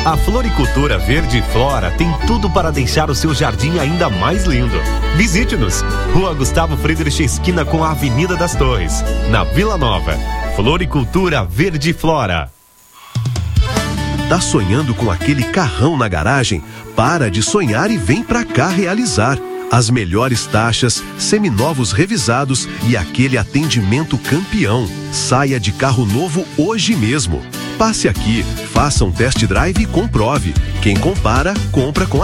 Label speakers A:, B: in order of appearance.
A: A Floricultura Verde Flora tem tudo para deixar o seu jardim ainda mais lindo. Visite-nos. Rua Gustavo Friedrich, esquina com a Avenida das Torres, na Vila Nova. Floricultura Verde Flora.
B: Tá sonhando com aquele carrão na garagem? Para de sonhar e vem pra cá realizar. As melhores taxas, seminovos revisados e aquele atendimento campeão. Saia de carro novo hoje mesmo. Passe aqui, faça um test drive e comprove. Quem compara, compra com a